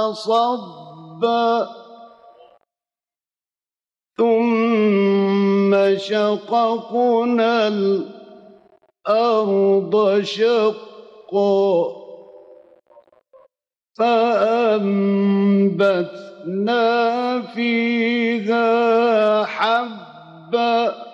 صبا ثم شققنا الأرض شقا فأنبتنا فيها حبا